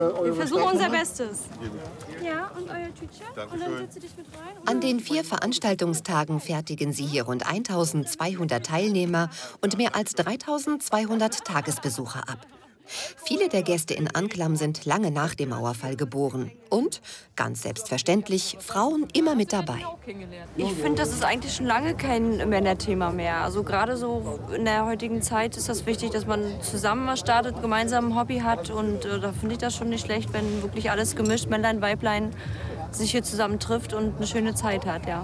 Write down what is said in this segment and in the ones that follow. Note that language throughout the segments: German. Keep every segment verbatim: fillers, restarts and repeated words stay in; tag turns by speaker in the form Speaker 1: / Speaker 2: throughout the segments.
Speaker 1: Wir versuchen unser Bestes. Ja, und euer Tütchen? Und dann setzt ihr dich mit rein.
Speaker 2: An den vier Veranstaltungstagen fertigen sie hier rund eintausendzweihundert Teilnehmer und mehr als dreitausendzweihundert Tagesbesucher ab. Viele der Gäste in Anklam sind lange nach dem Mauerfall geboren. Und, ganz selbstverständlich, Frauen immer mit dabei.
Speaker 1: Ich finde, das ist eigentlich schon lange kein Männerthema mehr. Also gerade so in der heutigen Zeit ist das wichtig, dass man zusammen was startet, gemeinsam ein Hobby hat. Und äh, da finde ich das schon nicht schlecht, wenn wirklich alles gemischt, Männlein, Weiblein, sich hier zusammen trifft und eine schöne Zeit hat, ja.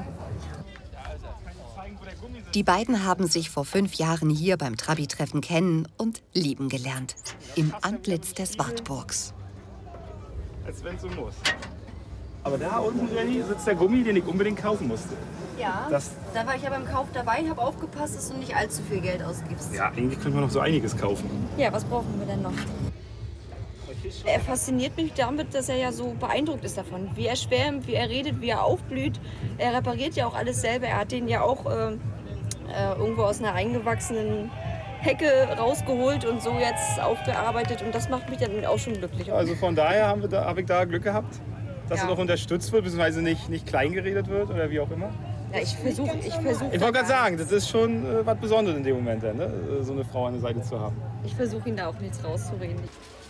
Speaker 2: Die beiden haben sich vor fünf Jahren hier beim Trabi-Treffen kennen und lieben gelernt. Im Antlitz des Wartburgs.
Speaker 3: Als wenn es so muss. Aber da unten, Jenny, sitzt der Gummi, den ich unbedingt kaufen musste.
Speaker 1: Ja,
Speaker 3: das,
Speaker 1: da war ich ja beim Kauf dabei, habe aufgepasst, dass du nicht allzu viel Geld ausgibst.
Speaker 3: Ja, eigentlich könnte man noch so einiges kaufen.
Speaker 1: Ja, was brauchen wir denn noch? Er fasziniert mich damit, dass er ja so beeindruckt ist davon. Wie er schwärmt, wie er redet, wie er aufblüht. Er repariert ja auch alles selber. Er hat den ja auch äh, äh, irgendwo aus einer eingewachsenen Hecke rausgeholt und so jetzt aufgearbeitet. Und das macht mich dann auch schon glücklich.
Speaker 3: Also von daher habe da, hab ich da Glück gehabt, dass
Speaker 1: ja.
Speaker 3: er noch unterstützt wird, beziehungsweise nicht, nicht klein geredet wird oder wie auch immer.
Speaker 1: Ja, ich versuche. Ich, versuch
Speaker 3: ich wollte gerade sagen, das ist schon äh, was Besonderes in dem Moment, ne? So eine Frau an der Seite zu haben.
Speaker 1: Ich versuche ihn da auch nichts rauszureden.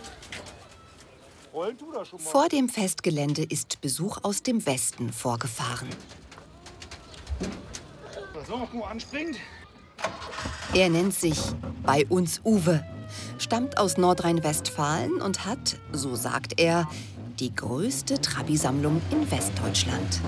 Speaker 2: Vor dem Festgelände ist Besuch aus dem Westen vorgefahren.
Speaker 3: So, mal anspringt.
Speaker 2: Er nennt sich bei uns Uwe, stammt aus Nordrhein-Westfalen und hat, so sagt er, die größte Trabi-Sammlung in Westdeutschland.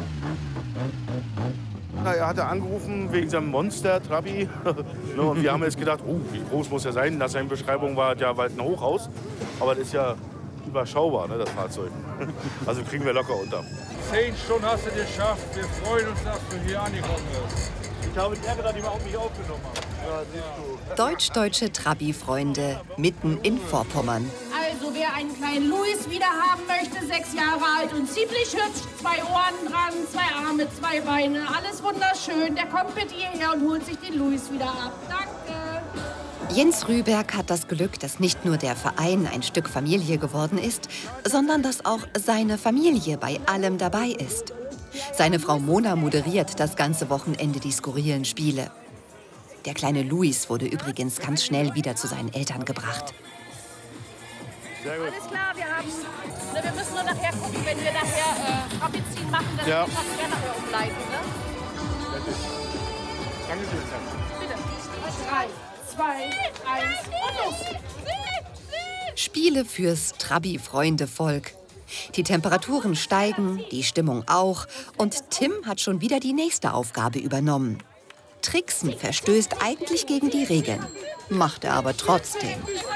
Speaker 4: Na, er hatte angerufen wegen seinem Monster-Trabi. Und wir haben jetzt gedacht, oh, wie groß muss er sein? Nach seiner Beschreibung war es ja bald ein Hochhaus. Aber das ist ja überschaubar, ne, das Fahrzeug. Also kriegen wir locker unter.
Speaker 5: Zehn Stunden hast du geschafft. Wir freuen uns, dass du hier angekommen bist.
Speaker 4: Ich habe den Ärger, dass ich auch mich aufgenommen habe. Ja, siehst
Speaker 2: du. Deutsch-deutsche Trabi-Freunde mitten in Vorpommern.
Speaker 6: Also wer einen kleinen Louis wieder haben möchte, sechs Jahre alt und ziemlich hübsch, zwei Ohren dran, zwei Arme, zwei Beine, alles wunderschön, der kommt mit hierher und holt sich den Louis wieder ab. Danke.
Speaker 2: Jens Rüberg hat das Glück, dass nicht nur der Verein ein Stück Familie geworden ist, sondern dass auch seine Familie bei allem dabei ist. Seine Frau Mona moderiert das ganze Wochenende die skurrilen Spiele. Der kleine Luis wurde übrigens ganz schnell wieder zu seinen Eltern gebracht.
Speaker 6: Sehr gut. Alles klar, wir haben. Ne, wir müssen nur nachher gucken, wenn wir nachher äh, Abbeziehen machen, dass
Speaker 4: ja.
Speaker 6: wir nachher nachher umleiten. Ne?
Speaker 3: Danke schön.
Speaker 6: Bitte. Drei, zwei, eins und los.
Speaker 2: Spiele fürs Trabi-Freunde-Volk. Die Temperaturen steigen, die Stimmung auch. Und Tim hat schon wieder die nächste Aufgabe übernommen. Tricksen verstößt eigentlich gegen die Regeln, macht er aber trotzdem.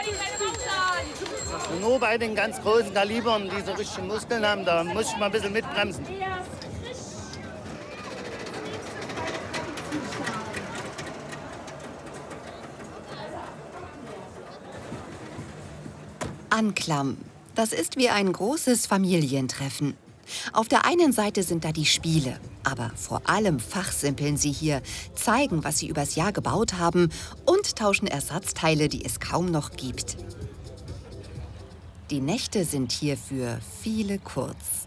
Speaker 7: Nur bei den ganz großen Kalibern, die so richtige Muskeln haben, da muss ich mal ein bisschen mitbremsen.
Speaker 2: Anklam. Das ist wie ein großes Familientreffen. Auf der einen Seite sind da die Spiele, aber vor allem fachsimpeln sie hier, zeigen, was sie übers Jahr gebaut haben und tauschen Ersatzteile, die es kaum noch gibt. Die Nächte sind hier für viele kurz.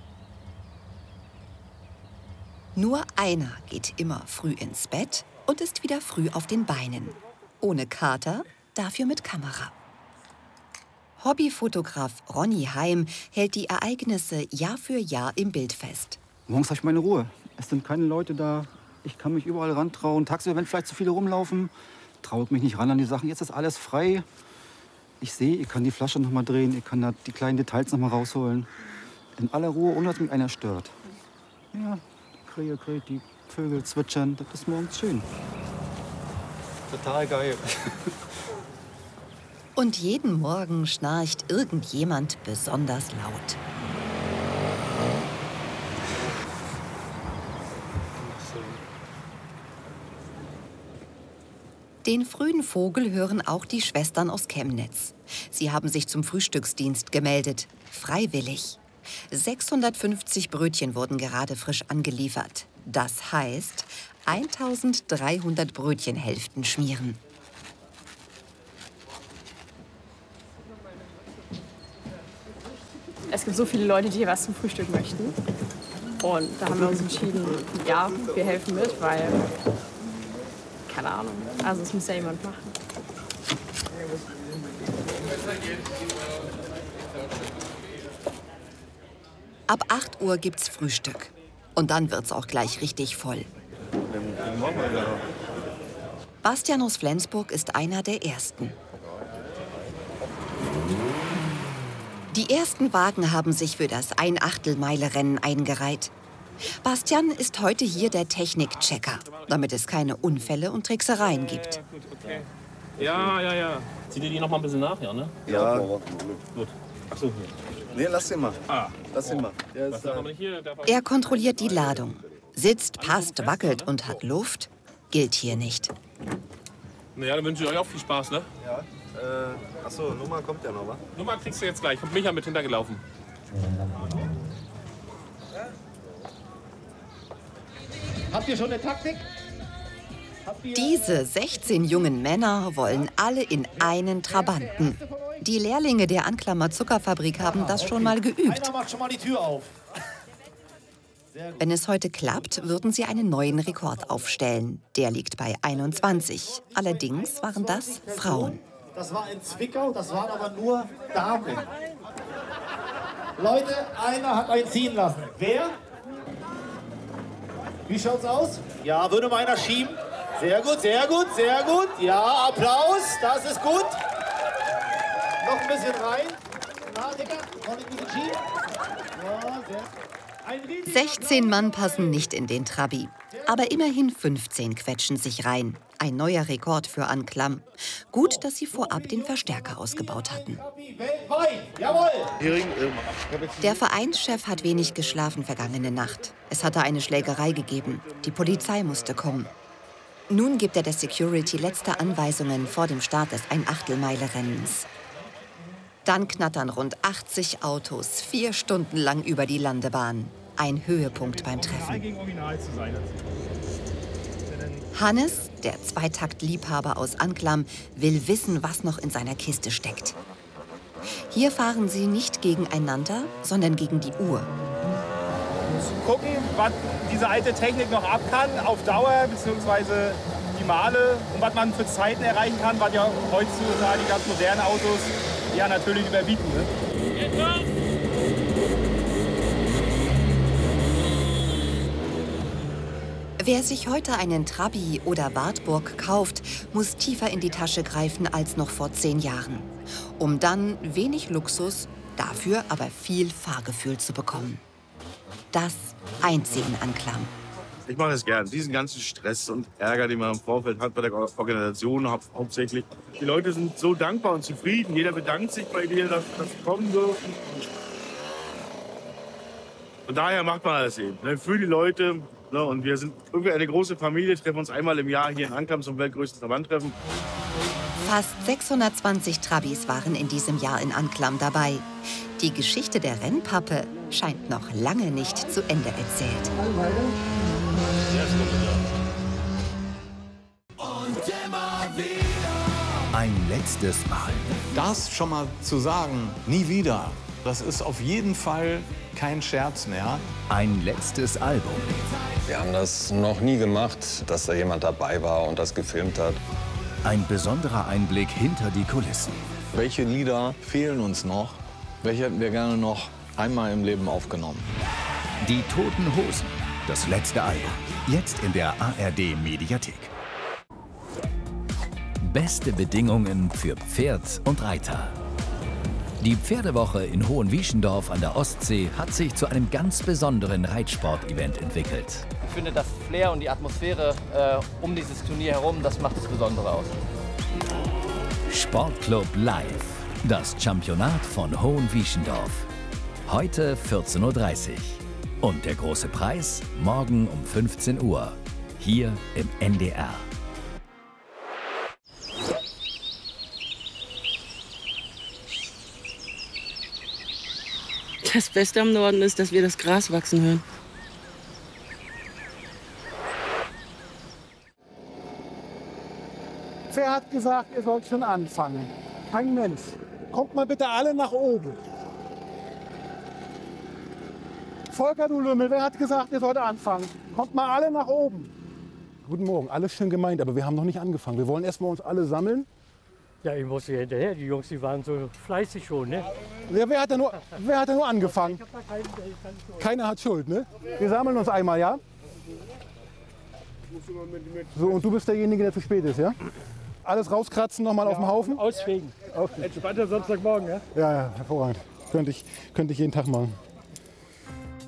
Speaker 2: Nur einer geht immer früh ins Bett und ist wieder früh auf den Beinen. Ohne Kater, dafür mit Kamera. Hobbyfotograf Ronny Heim hält die Ereignisse Jahr für Jahr im Bild fest.
Speaker 8: Morgens habe ich meine Ruhe. Es sind keine Leute da. Ich kann mich überall rantrauen. Tagsüber, wenn vielleicht zu viele rumlaufen, traue ich mich nicht ran an die Sachen. Jetzt ist alles frei. Ich sehe, ich kann die Flasche noch mal drehen. Ich kann da die kleinen Details noch mal rausholen. In aller Ruhe, ohne dass mich einer stört. Ja, die Krähe kräht, die Vögel zwitschern. Das ist morgens schön. Total geil.
Speaker 2: Und jeden Morgen schnarcht irgendjemand besonders laut. Den frühen Vogel hören auch die Schwestern aus Chemnitz. Sie haben sich zum Frühstücksdienst gemeldet, freiwillig. sechshundertfünfzig Brötchen wurden gerade frisch angeliefert. Das heißt, eintausenddreihundert Brötchenhälften schmieren.
Speaker 9: es gibt so viele Leute, die hier was zum Frühstück möchten. Und da haben wir uns entschieden, ja, wir helfen mit, weil, keine Ahnung, also es muss ja jemand machen.
Speaker 2: Ab acht Uhr gibt's Frühstück. Und dann wird's auch gleich richtig voll. Bastian aus Flensburg ist einer der Ersten. Die ersten Wagen haben sich für das Ein-Achtel-Meile-Rennen eingereiht. Bastian ist heute hier der Technikchecker, damit es keine Unfälle und Tricksereien gibt.
Speaker 10: Ja, ja, ja. Zieht ihr die noch mal ein bisschen nach, ja, ne?
Speaker 11: Ja.
Speaker 10: Gut. Ach so, hier.
Speaker 11: Nee, lass ihn mal.
Speaker 10: Ah.
Speaker 11: Lass ihn mal. Der ist, äh
Speaker 2: Er kontrolliert die Ladung. Sitzt, passt, wackelt und hat Luft, gilt hier nicht.
Speaker 10: Na ja, dann wünsche ich euch auch viel Spaß, ne?
Speaker 11: Ja. Äh, achso, Nummer kommt ja noch, wa?
Speaker 10: Nummer kriegst du jetzt gleich. Kommt Micha mit hintergelaufen.
Speaker 12: Habt ihr schon eine Taktik?
Speaker 2: Diese sechzehn jungen Männer wollen alle in einen Trabanten. Die Lehrlinge der Anklammer Zuckerfabrik haben das schon mal geübt.
Speaker 12: Einer macht schon mal die Tür auf.
Speaker 2: Wenn es heute klappt, würden sie einen neuen Rekord aufstellen. Der liegt bei einundzwanzig. Allerdings waren das Frauen.
Speaker 12: Das war in Zwickau, das waren aber nur Damen. Leute, einer hat einen ziehen lassen. Wer? Wie schaut's aus? Ja, würde mal einer schieben. Sehr gut, sehr gut, sehr gut. Ja, Applaus, das ist gut. Noch ein bisschen rein. Na, Dicker, noch ein bisschen schieben. Ja, sehr gut.
Speaker 2: sechzehn Mann passen nicht in den Trabi. Aber immerhin fünfzehn quetschen sich rein. Ein neuer Rekord für Anklam. Gut, dass sie vorab den Verstärker ausgebaut hatten. Der Vereinschef hat wenig geschlafen vergangene Nacht. Es hatte eine Schlägerei gegeben. Die Polizei musste kommen. Nun gibt er der Security letzte Anweisungen vor dem Start des Ein-Achtel-Meile-Rennens. Dann knattern rund achtzig Autos vier Stunden lang über die Landebahn. Ein Höhepunkt beim Treffen. Hannes, der Zweitakt-Liebhaber aus Anklam, will wissen, was noch in seiner Kiste steckt. Hier fahren sie nicht gegeneinander, sondern gegen die Uhr.
Speaker 3: Gucken, was diese alte Technik noch ab kann, auf Dauer, beziehungsweise die Male und was man für Zeiten erreichen kann, was ja heutzutage die ganz modernen Autos ja natürlich überbieten. Ne?
Speaker 2: Wer sich heute einen Trabi oder Wartburg kauft, muss tiefer in die Tasche greifen als noch vor zehn Jahren. Um dann wenig Luxus, dafür aber viel Fahrgefühl zu bekommen. Das Einziehen Anklam.
Speaker 4: Ich mache das gern. Diesen ganzen Stress und Ärger, den man im Vorfeld hat bei der Organisation hau hauptsächlich. Die Leute sind so dankbar und zufrieden. Jeder bedankt sich bei dir, dass das kommen dürfen. Von daher macht man das eben. Ne? Für die Leute. Ne? Und wir sind irgendwie eine große Familie, treffen uns einmal im Jahr hier in Anklam zum weltgrößten Verbandtreffen.
Speaker 2: Fast sechshundertzwanzig Trabis waren in diesem Jahr in Anklam dabei. Die Geschichte der Rennpappe scheint noch lange nicht zu Ende erzählt.
Speaker 13: Und immer wieder. Ein letztes Mal.
Speaker 14: Das schon mal zu sagen, nie wieder, das ist auf jeden Fall kein Scherz mehr.
Speaker 13: Ein letztes Album.
Speaker 15: Wir haben das noch nie gemacht, dass da jemand dabei war und das gefilmt hat.
Speaker 13: Ein besonderer Einblick hinter die Kulissen.
Speaker 14: Welche Lieder fehlen uns noch? Welche hätten wir gerne noch einmal im Leben aufgenommen?
Speaker 13: Die Toten Hosen. Das letzte Album. Jetzt in der A R D-Mediathek. Beste Bedingungen für Pferd und Reiter. Die Pferdewoche in Hohenwieschendorf an der Ostsee hat sich zu einem ganz besonderen Reitsport-Event entwickelt.
Speaker 16: Ich finde, das Flair und die Atmosphäre äh, um dieses Turnier herum, das macht das Besondere aus.
Speaker 13: Sportclub Live. Das Championat von Hohenwieschendorf. Heute vierzehn Uhr dreißig. Und der große Preis morgen um fünfzehn Uhr. Hier im N D R.
Speaker 17: Das Beste am Norden ist, dass wir das Gras wachsen hören.
Speaker 18: Wer hat gesagt, ihr sollt schon anfangen? Kein Mensch. Kommt mal bitte alle nach oben. Volker, du Lümmel, wer hat gesagt, ihr sollt anfangen? Kommt mal alle nach oben. Guten Morgen, alles schön gemeint, aber wir haben noch nicht angefangen. Wir wollen erst mal uns alle sammeln.
Speaker 19: Ja, ich muss hier hinterher. Die Jungs, die waren so fleißig schon, ne?
Speaker 18: Ja, wer hat da nur, wer hat da nur angefangen?
Speaker 19: Ich hab da keinen, der ist keine Schuld.
Speaker 18: Keiner hat Schuld, ne? Wir sammeln uns einmal, ja? So, und du bist derjenige, der zu spät ist, ja? Alles rauskratzen, nochmal
Speaker 19: Ja,
Speaker 18: auf dem Haufen?
Speaker 19: Ausfegen.
Speaker 18: Okay.
Speaker 19: Entspannter Samstagmorgen, ja?
Speaker 18: Ja, ja, hervorragend. Könnte ich, könnte ich jeden Tag machen.